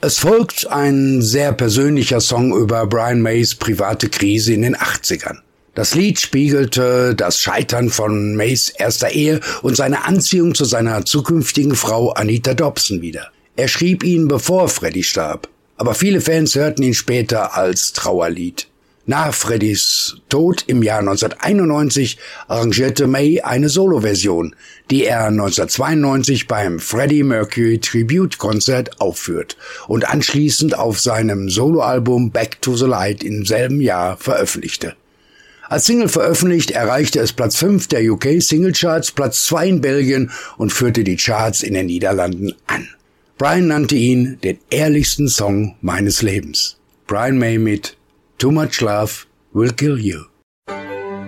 Es folgt ein sehr persönlicher Song über Brian Mays private Krise in den 80ern. Das Lied spiegelte das Scheitern von Mays erster Ehe und seine Anziehung zu seiner zukünftigen Frau Anita Dobson wider. Er schrieb ihn, bevor Freddie starb, aber viele Fans hörten ihn später als Trauerlied. Nach Freddys Tod im Jahr 1991 arrangierte May eine Soloversion, die er 1992 beim Freddie Mercury Tribute Konzert aufführt und anschließend auf seinem Soloalbum Back to the Light im selben Jahr veröffentlichte. Als Single veröffentlicht erreichte es Platz 5 der UK Singlecharts, Platz 2 in Belgien und führte die Charts in den Niederlanden an. Brian nannte ihn den ehrlichsten Song meines Lebens. Brian May mit Too Much Love Will Kill You.